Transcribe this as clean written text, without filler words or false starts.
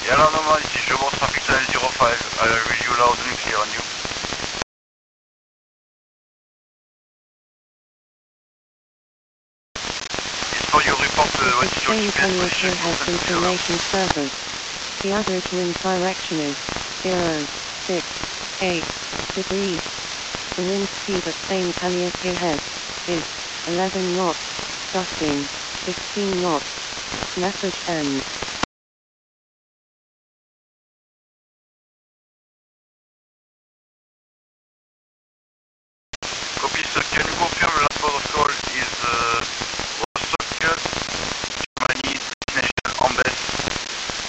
Yellow normal, ici Jobos, traffic channel 05. I read you loud and clear on you. It's for your report, what is your GPS position? Has information service. The average wind direction is 068 degrees. The wind speed at St. Elias ahead is 11 knots, gusting 16 knots. Message ends.